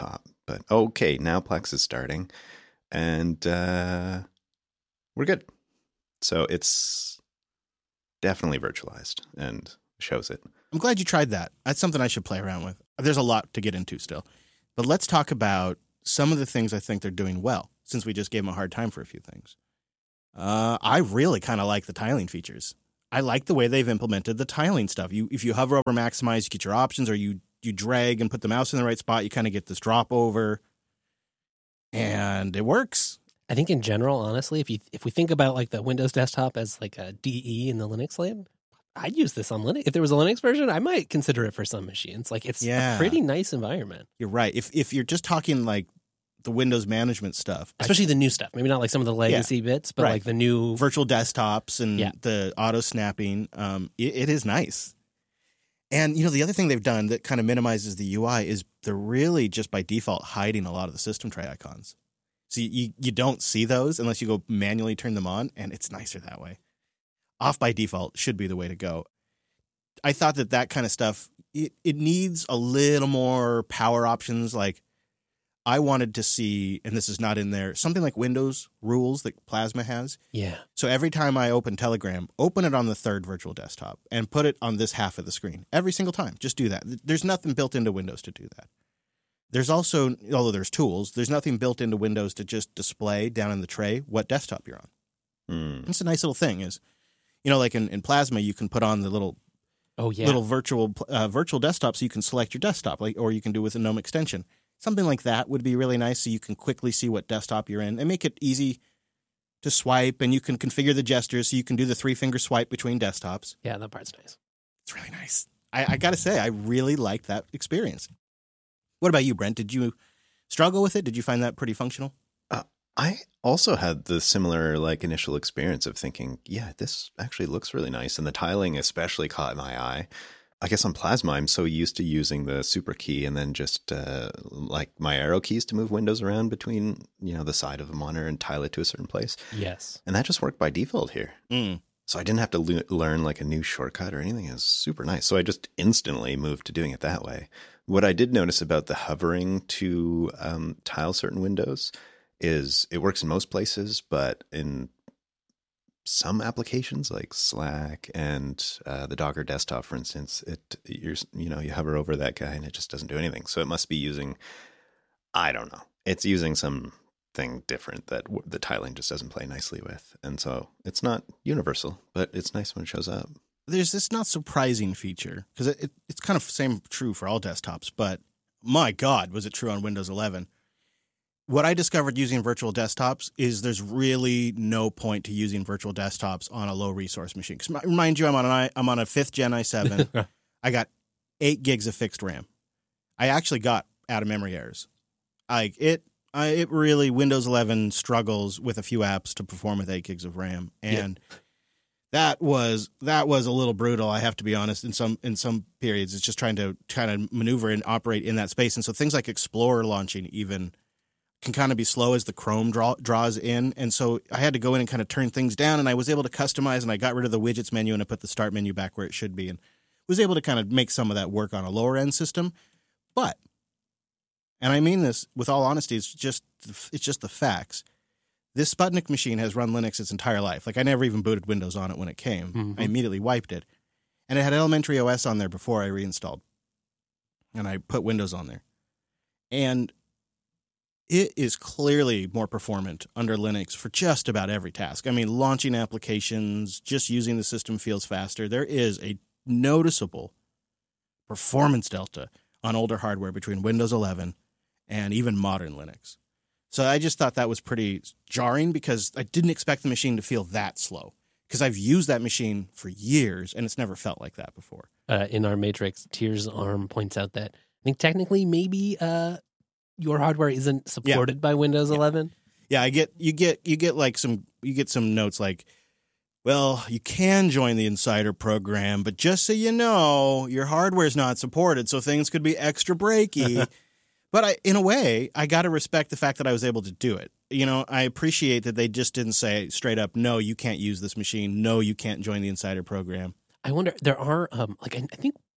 But okay, now Plex is starting, and we're good. So it's definitely virtualized and shows it. I'm glad you tried that. That's something I should play around with. There's a lot to get into still. But let's talk about some of the things I think they're doing well, since we just gave them a hard time for a few things. I really kind of like the tiling features. I like the way they've implemented the tiling stuff. If you hover over maximize, you get your options, or you drag and put the mouse in the right spot, you kind of get this drop over, and it works. I think in general, honestly, if we think about like the Windows desktop as like a DE in the Linux land, I'd use this on Linux. If there was a Linux version, I might consider it for some machines. Like it's a pretty nice environment. You're right. If you're just talking like the Windows management stuff, especially the new stuff, maybe not like some of the legacy bits, but like the new virtual desktops and the auto snapping, it is nice. And you know, the other thing they've done that kind of minimizes the UI is they're really just by default hiding a lot of the system tray icons. So you don't see those unless you go manually turn them on, and it's nicer that way. Off by default should be the way to go. I thought that kind of stuff, it needs a little more power options. Like I wanted to see, and this is not in there, something like Windows rules that Plasma has. Yeah. So every time I open Telegram, open it on the third virtual desktop and put it on this half of the screen. Every single time. Just do that. There's nothing built into Windows to do that. There's also, although there's tools, there's nothing built into Windows to just display down in the tray what desktop you're on. It's a nice little thing is, you know, like in Plasma, you can put on the little virtual desktop so you can select your desktop, or you can do with a GNOME extension. Something like that would be really nice so you can quickly see what desktop you're in and make it easy to swipe, and you can configure the gestures so you can do the 3-finger swipe between desktops. Yeah, that part's nice. It's really nice. I got to say, I really liked that experience. What about you, Brent? Did you struggle with it? Did you find that pretty functional? I also had the similar like initial experience of thinking, yeah, this actually looks really nice. And the tiling especially caught my eye. I guess on Plasma, I'm so used to using the super key and then just like my arrow keys to move windows around between, you know, the side of the monitor and tile it to a certain place. Yes. And that just worked by default here. So I didn't have to learn like a new shortcut or anything. It was super nice. So I just instantly moved to doing it that way. What I did notice about the hovering to tile certain windows is it works in most places, but in some applications like Slack and the Docker desktop, for instance, you hover over that guy and it just doesn't do anything. So it must be using, I don't know, it's using something different that the tiling just doesn't play nicely with. And so it's not universal, but it's nice when it shows up. There's this not surprising feature because it's kind of true for all desktops, but my God, was it true on Windows 11? What I discovered using virtual desktops is there's really no point to using virtual desktops on a low resource machine. Because mind you, I'm on a 5th gen i7. I got 8 gigs of fixed RAM. I actually got out of memory errors. It really, Windows 11 struggles with a few apps to perform with 8 gigs of RAM, and that was a little brutal. I have to be honest. In some periods, it's just trying to kind of maneuver and operate in that space, and so things like Explorer launching even can kind of be slow as the Chrome draws in. And so I had to go in and kind of turn things down, and I was able to customize, and I got rid of the widgets menu and I put the start menu back where it should be, and was able to kind of make some of that work on a lower end system. But, and I mean this with all honesty, it's just the facts. This Sputnik machine has run Linux its entire life. Like I never even booted Windows on it when it came. Mm-hmm. I immediately wiped it. And it had Elementary OS on there before I reinstalled. And I put Windows on there. And it is clearly more performant under Linux for just about every task. I mean, launching applications, just using the system feels faster. There is a noticeable performance delta on older hardware between Windows 11 and even modern Linux. So I just thought that was pretty jarring because I didn't expect the machine to feel that slow because I've used that machine for years and it's never felt like that before. In our matrix, Tears Arm points out that I think technically maybe your hardware isn't supported by Windows 11. Yeah, you get some notes like, well, you can join the Insider program, but just so you know, your hardware's not supported, so things could be extra breaky. But in a way, I got to respect the fact that I was able to do it. You know, I appreciate that they just didn't say straight up, no, you can't use this machine. No, you can't join the Insider program. I wonder, there are, I think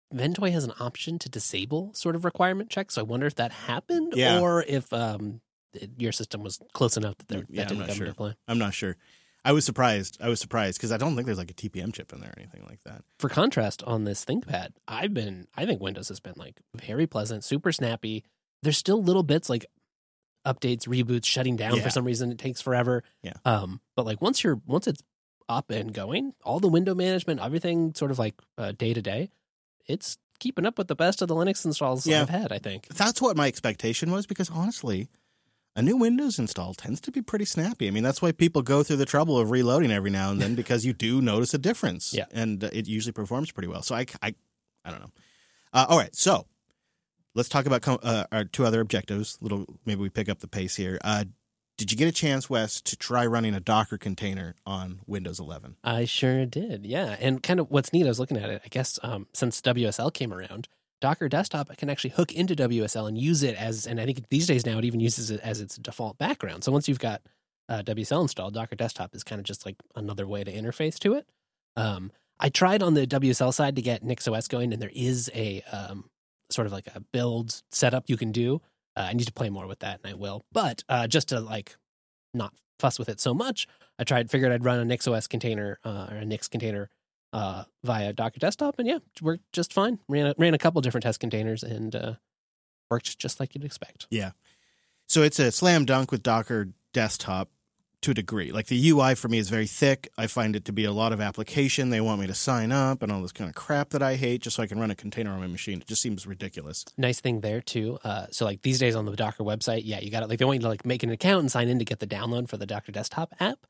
Ventoy has an option to disable sort of requirement checks. So I wonder if that happened Yeah. or if your system was close enough that that Yeah, I'm didn't not come sure. into play. I'm not sure. I was surprised because I don't think there's like a TPM chip in there or anything like that. For contrast, on this ThinkPad, I think Windows has been like very pleasant, super snappy. There's still little bits like updates, reboots, shutting down Yeah. for some reason. It takes forever. Yeah. But like once it's up and going, all the window management, everything sort of like day to day, it's keeping up with the best of the Linux installs Yeah. I've had, I think. That's what my expectation was because honestly, a new Windows install tends to be pretty snappy. I mean, that's why people go through the trouble of reloading every now and then because you do notice a difference. Yeah. And it usually performs pretty well. So I don't know. All right. So let's talk about our two other objectives. Maybe we pick up the pace here. Did you get a chance, Wes, to try running a Docker container on Windows 11? I sure did, yeah. And kind of what's neat, I was looking at it, I guess since WSL came around, Docker Desktop can actually hook into WSL and use it as, and I think these days now it even uses it as its default background. So once you've got WSL installed, Docker Desktop is kind of just like another way to interface to it. I tried on the WSL side to get NixOS going, and there is a sort of like a build setup you can do. I need to play more with that, and I will. But just to like not fuss with it so much, figured I'd run a NixOS container or a Nix container via Docker Desktop, and yeah, it worked just fine. Ran a couple different test containers and worked just like you'd expect. Yeah. So it's a slam dunk with Docker Desktop to a degree. Like the UI for me is very thick. I find it to be a lot of application. They want me to sign up and all this kind of crap that I hate just so I can run a container on my machine. It just seems ridiculous. Nice thing there too. So like these days on the Docker website, yeah, you got it. Like they want you to like make an account and sign in to get the download for the Docker Desktop app.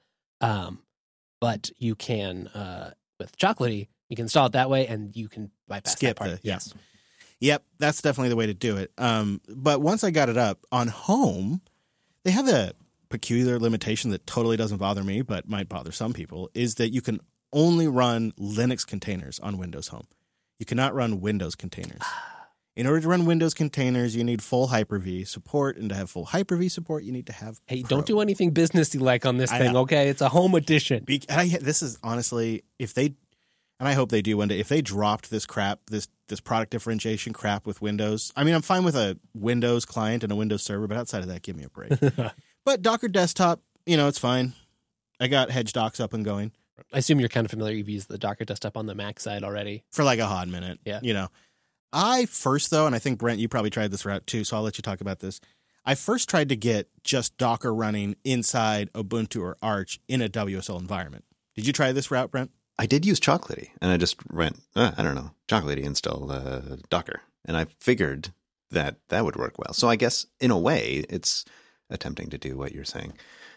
But you can with Chocolatey, you can install it that way, and you can bypass Skip that part. yes. Yep, that's definitely the way to do it. But once I got it up on home, they have a peculiar limitation that totally doesn't bother me, but might bother some people, is that you can only run Linux containers on Windows Home. You cannot run Windows containers. In order to run Windows containers, you need full Hyper-V support, and to have full Hyper-V support, you need to have Hey, Pro. don't do anything businessy like on this I thing, know. okay? It's a home edition. This is honestly, if they, and I hope they do one day, if they dropped this crap, this product differentiation crap with Windows, I mean, I'm fine with a Windows client and a Windows server, but outside of that, give me a break. But Docker Desktop, it's fine. I got HedgeDocs up and going I assume you're kind of familiar. You've used the Docker Desktop on the Mac side already. for like a hot minute. Yeah. I first, though, and I think, Brent, you probably tried this route too, so I'll let you talk about this. I first tried to get just Docker running inside Ubuntu or Arch in a WSL environment. Did you try this route, Brent? I did use Chocolatey, and I just went, I don't know, Chocolatey install Docker. And I figured that would work well. So I guess, in a way, it's attempting to do what you're saying.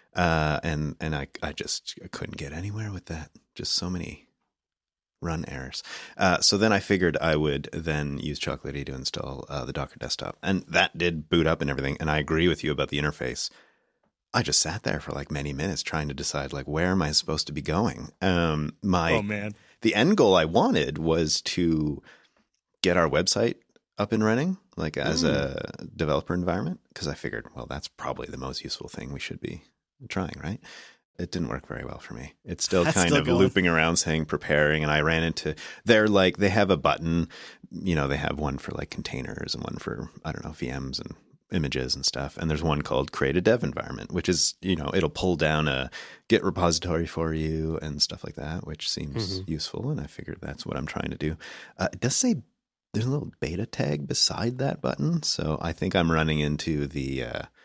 And I just couldn't get anywhere with that. Just so many run errors. So then I figured I would then use Chocolatey to install the Docker Desktop. And that did boot up and everything. And I agree with you about the interface. I just sat there for like many minutes trying to decide, like, where am I supposed to be going? Oh, man. The end goal I wanted was to get our website up and running, like as a developer environment, because I figured, well, that's probably the most useful thing we should be trying, right? It didn't work very well for me. It's still That's kind still of going. looping around saying preparing, and I ran into, they have a button, they have one for like containers and one for, I don't know, VMs and images and stuff. And there's one called create a dev environment, which is, it'll pull down a Git repository for you and stuff like that, which seems useful. And I figured that's what I'm trying to do. It does say there's a little beta tag beside that button. So I think I'm running into the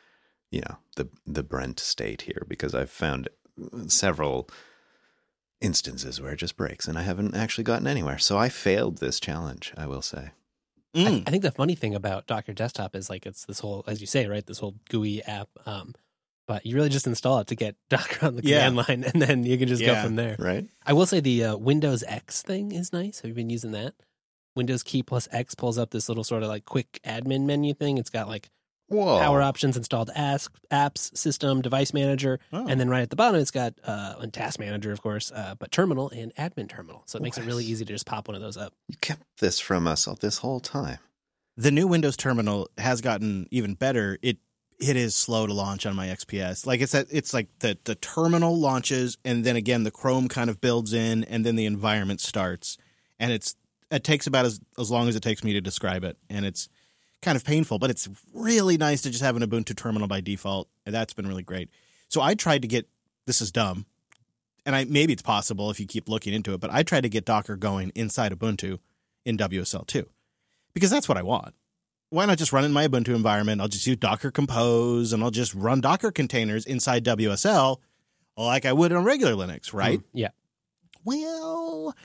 Brent state here, because I've found several instances where it just breaks and I haven't actually gotten anywhere. So I failed this challenge, I will say. I think the funny thing about Docker Desktop is like it's this whole, as you say, right, this whole GUI app. But you really just install it to get Docker on the command line, and then you can just go from there. Right. I will say the Windows X thing is nice. Have you been using that? Windows key plus X pulls up this little sort of like quick admin menu thing. It's got like power options, installed apps, system, device manager, and then right at the bottom it's got a task manager, of course, but terminal and admin terminal. So it makes it really easy to just pop one of those up. You kept this from us all this whole time. The new Windows terminal has gotten even better. It is slow to launch on my XPS. Like it's like the terminal launches, and then again the Chrome kind of builds in, and then the environment starts, and it takes about as long as it takes me to describe it, and it's kind of painful, but it's really nice to just have an Ubuntu terminal by default, and that's been really great. So I tried to get, this is dumb, and maybe it's possible if you keep looking into it, but I tried to get Docker going inside Ubuntu in WSL2 because that's what I want. Why not just run in my Ubuntu environment? I'll just use Docker Compose, and I'll just run Docker containers inside WSL like I would on regular Linux, right? Yeah. Well,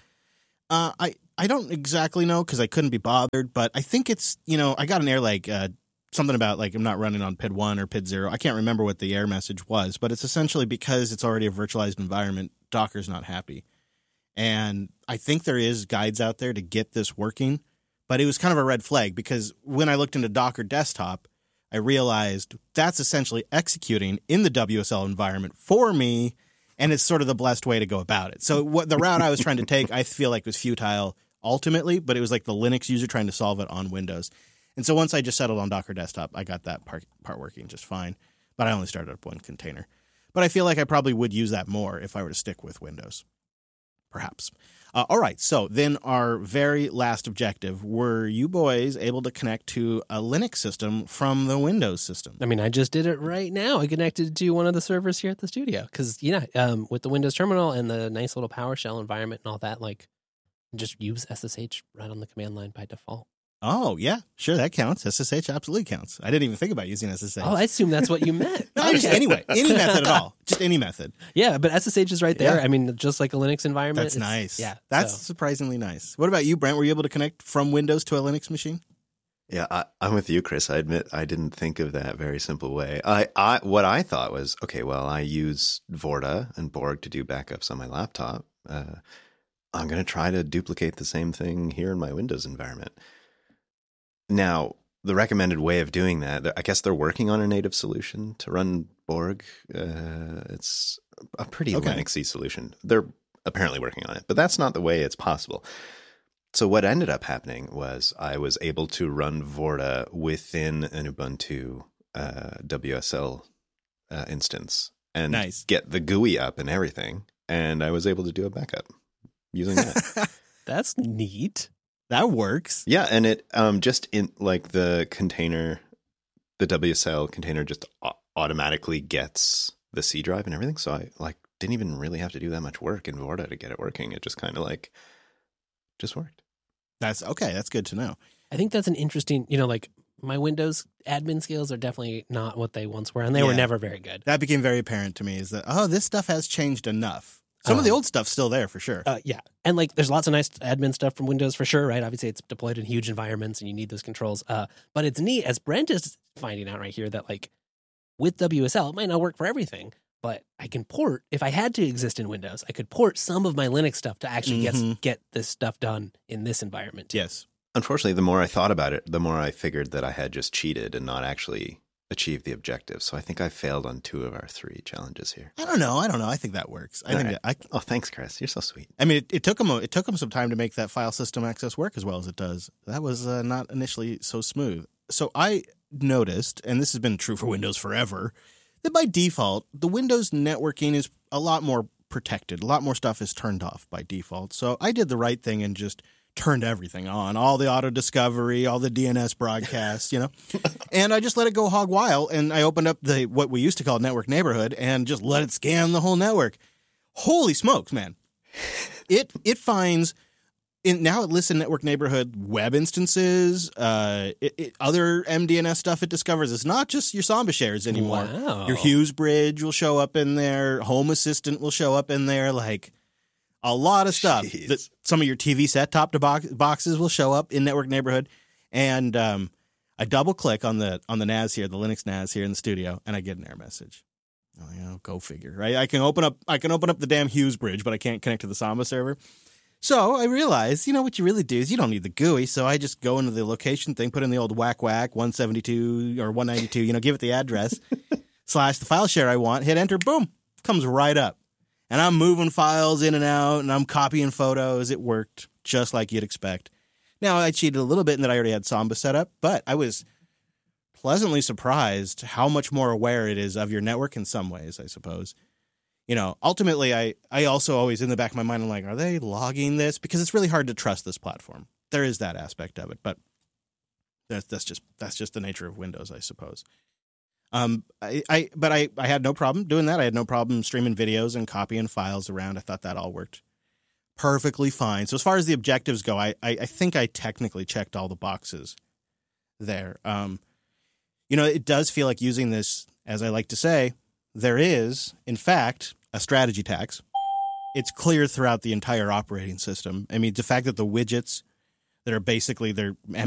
I don't exactly know because I couldn't be bothered, but I think it's, I got an error like something about like I'm not running on PID 1 or PID 0. I can't remember what the error message was, but it's essentially because it's already a virtualized environment, Docker's not happy. And I think there is guides out there to get this working, but it was kind of a red flag because when I looked into Docker Desktop, I realized that's essentially executing in the WSL environment for me, and it's sort of the blessed way to go about it. So what the route I was trying to take, I feel like was futile ultimately, but it was like the Linux user trying to solve it on Windows. And so once I just settled on Docker Desktop, I got that part working just fine. But I only started up one container. But I feel like I probably would use that more if I were to stick with Windows. Perhaps. All right, so then our very last objective, were you boys able to connect to a Linux system from the Windows system? I mean, I just did it right now. I connected to one of the servers here at the studio because, with the Windows terminal and the nice little PowerShell environment and all that, like, just use SSH right on the command line by default. Oh, yeah, sure, that counts. SSH absolutely counts. I didn't even think about using SSH. Oh, I assume that's what you meant. No, just anyway, any method at all. Just any method. Yeah, but SSH is right there. Yeah. I mean, just like a Linux environment. That's nice. Yeah. That's surprisingly nice. What about you, Brent? Were you able to connect from Windows to a Linux machine? Yeah, I'm with you, Chris. I admit I didn't think of that very simple way. What I thought was, okay, well, I use Vorta and Borg to do backups on my laptop. I'm going to try to duplicate the same thing here in my Windows environment. Now, the recommended way of doing that, I guess they're working on a native solution to run Borg. It's a pretty Linuxy solution. They're apparently working on it, but that's not the way it's possible. So what ended up happening was I was able to run Vorta within an Ubuntu WSL instance and get the GUI up and everything, and I was able to do a backup using that. That's neat. That works. Yeah, and it just in like the container, the WSL container just automatically gets the C drive and everything. So I didn't even really have to do that much work in Vorta to get it working. It just kind of just worked. That's okay. That's good to know. I think that's an interesting, my Windows admin skills are definitely not what they once were, and they were never very good. That became very apparent to me is that, this stuff has changed enough. Some of the old stuff's still there for sure. Yeah. And there's lots of nice admin stuff from Windows for sure, right? Obviously, it's deployed in huge environments and you need those controls. But it's neat, as Brent is finding out right here, that with WSL, it might not work for everything, but I can port, if I had to exist in Windows, I could port some of my Linux stuff to actually get this stuff done in this environment. Yes. Unfortunately, the more I thought about it, the more I figured that I had just cheated and not actually achieve the objective. So I think I failed on 2 of our 3 challenges here. I don't know. I think that works. Oh, thanks, Chris. You're so sweet. I mean, it took them some time to make that file system access work as well as it does. That was not initially so smooth. So I noticed, and this has been true for Windows forever, that by default, the Windows networking is a lot more protected. A lot more stuff is turned off by default. So I did the right thing and just turned everything on, all the auto discovery, all the DNS broadcasts, and I just let it go hog wild. And I opened up what we used to call network neighborhood and just let it scan the whole network. Holy smokes, man. It finds now it lists in network neighborhood web instances, other MDNS stuff it discovers. It's not just your Samba shares anymore. Wow. Your Hughes bridge will show up in there. Home Assistant will show up in there. A lot of stuff. Some of your TV set-top boxes will show up in network neighborhood, and I double-click on the NAS here, the Linux NAS here in the studio, and I get an error message. Oh, go figure, right? I can open up the damn Hughes bridge, but I can't connect to the Samba server. So I realized, what you really do is you don't need the GUI. So I just go into the location thing, put in the old whack 172 or 192, give it the address / the file share I want, hit enter, boom, comes right up. And I'm moving files in and out, and I'm copying photos. It worked just like you'd expect. Now, I cheated a little bit in that I already had Samba set up, but I was pleasantly surprised how much more aware it is of your network in some ways, I suppose. ultimately, I also always in the back of my mind, I'm like, are they logging this? Because it's really hard to trust this platform. There is that aspect of it, but that's just the nature of Windows, I suppose. But I had no problem doing that. I had no problem streaming videos and copying files around. I thought that all worked perfectly fine. So as far as the objectives go, I think I technically checked all the boxes there. It does feel like using this, as I like to say, there is, in fact, a strategy tax. It's clear throughout the entire operating system. I mean, the fact that the widgets that are basically their